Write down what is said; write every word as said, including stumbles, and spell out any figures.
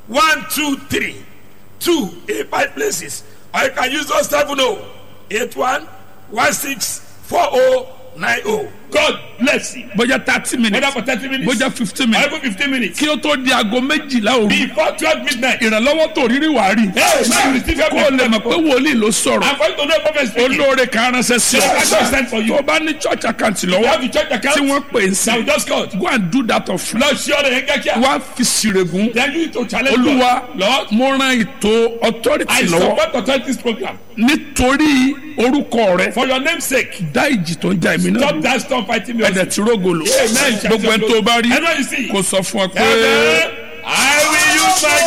one two three two in five places, or you can use those seven oh eight one one six four oh nine oh. God bless you. bójá thirty minutes. Whether for thirty minutes. bójá fifteen minutes. Or even fifteen minutes. kí o tó di aago méjìlá òru. Before twelve midnight. ìrànlọ́wọ́ tó rírí wàá rí. Hey, man, receive your kó o lè mọ̀ pé wòlíì ló sọ̀rọ̀. I'm going to know prophet speaking. olóore kan ránṣẹ́ sí The pastor sent for ọ. you. tó o bá ní church account You lọ́wọ́ have the church account. tí wọ́n pè é Now sí. just called. go and do that of Lord, sure the heck wá fi sírègùn. Then you need to challenge olúwa God. Lord, mo ran ètò authority I lọ́wọ́ support authorities program. nítorí orúkọ rẹ. For your name's sake. dá ìjì tó ń jà èmi náà. Stop that storm fighting me. ẹ̀dẹ̀ tí rógolo. Amen. gbogbo ẹni tó bá rí Everyone you see. kò sọ fún ọ pé. I will use my